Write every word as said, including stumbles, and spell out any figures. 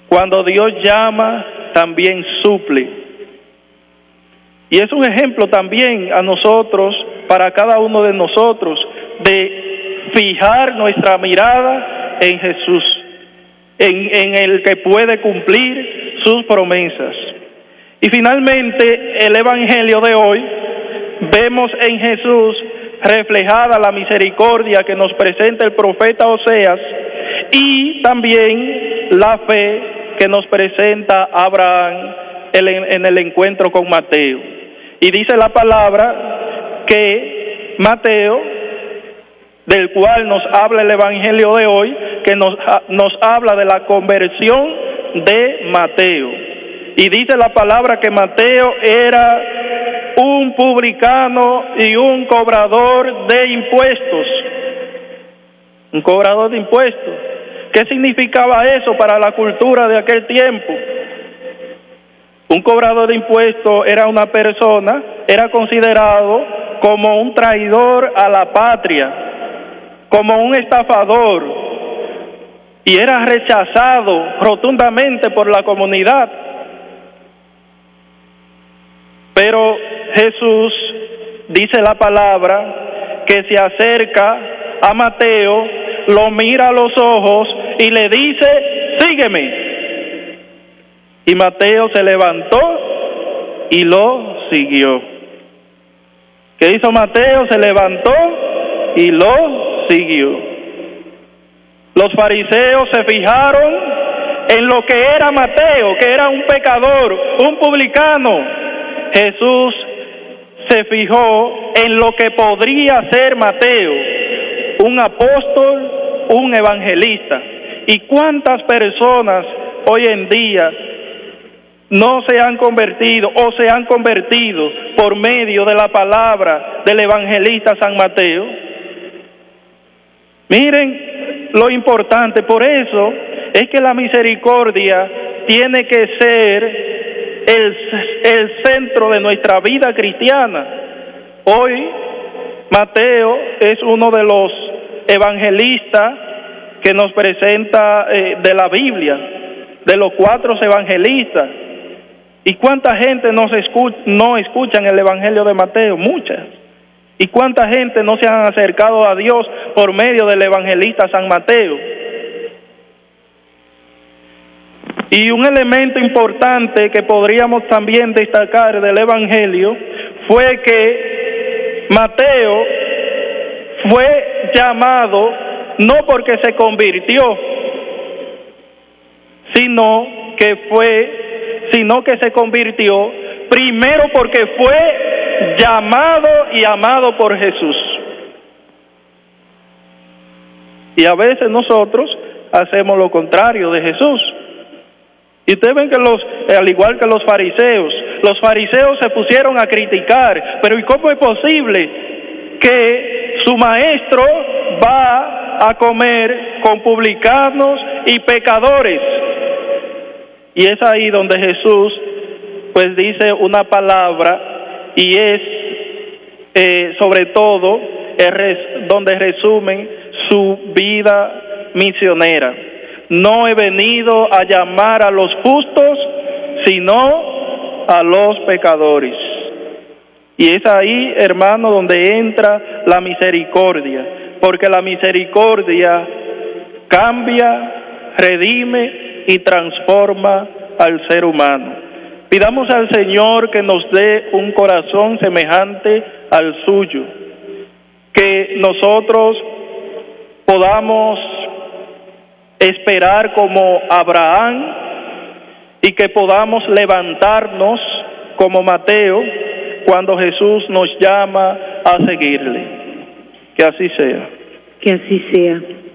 Cuando Dios llama, también suple. Y es un ejemplo también a nosotros, para cada uno de nosotros, de fijar nuestra mirada en Jesús, en, en el que puede cumplir sus promesas. Y finalmente, el Evangelio de hoy, vemos en Jesús reflejada la misericordia que nos presenta el profeta Oseas y también la fe que nos presenta Abraham en el encuentro con Mateo. Y dice la palabra que Mateo, del cual nos habla el Evangelio de hoy, que nos, nos habla de la conversión de Mateo. Y dice la palabra que Mateo era un publicano y un cobrador de impuestos. Un cobrador de impuestos. ¿Qué significaba eso para la cultura de aquel tiempo? Un cobrador de impuestos era una persona, era considerado como un traidor a la patria, como un estafador, y era rechazado rotundamente por la comunidad. Pero Jesús, dice la palabra, que se acerca a Mateo, lo mira a los ojos y le dice, sígueme. Y Mateo se levantó y lo siguió. ¿Qué hizo Mateo? Se levantó y lo siguió. Los fariseos se fijaron en lo que era Mateo, que era un pecador, un publicano. Jesús se fijó en lo que podría ser Mateo, un apóstol, un evangelista. ¿Y cuántas personas hoy en día no se han convertido o se han convertido por medio de la palabra del evangelista San Mateo? Miren lo importante, por eso es que la misericordia tiene que ser el, el centro de nuestra vida cristiana. Hoy Mateo es uno de los evangelistas que nos presenta eh, de la Biblia, de los cuatro evangelistas. ¿Y cuánta gente no, se escucha, no escuchan el Evangelio de Mateo? Muchas. ¿Y cuánta gente no se han acercado a Dios por medio del evangelista San Mateo? Y un elemento importante que podríamos también destacar del Evangelio fue que Mateo fue llamado no porque se convirtió, sino que fue sino que se convirtió primero porque fue llamado y amado por Jesús. Y a veces nosotros hacemos lo contrario de Jesús. Y ustedes ven que los, al igual que los fariseos, los fariseos se pusieron a criticar, pero ¿y cómo es posible que su maestro va a comer con publicanos y pecadores? Y es ahí donde Jesús pues dice una palabra, y es eh, sobre todo el res, donde resumen su vida misionera. No he venido a llamar a los justos, sino a los pecadores. Y es ahí, hermano, donde entra la misericordia, porque la misericordia cambia, redime y transforma al ser humano. Pidamos al Señor que nos dé un corazón semejante al suyo, que nosotros podamos esperar como Abraham y que podamos levantarnos como Mateo cuando Jesús nos llama a seguirle. Que así sea. Que así sea.